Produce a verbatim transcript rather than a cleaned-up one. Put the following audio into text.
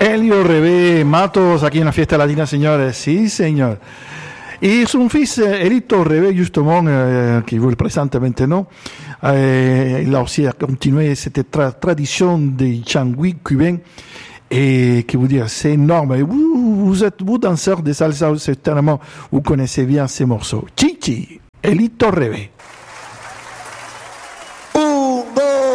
Elio Rebe Matos, aquí en la fiesta latina, señores. Sí, señor. Et son fils, Elito Rebe, justement, euh, qui vous le présente maintenant, euh, il a aussi continué cette tra- tradition des changui cubains. Et que vous dire, c'est énorme. Et vous, vous êtes, vous, danseurs de salsa, certainement, vous connaissez bien ces morceaux. Chichi, Elito Rebe.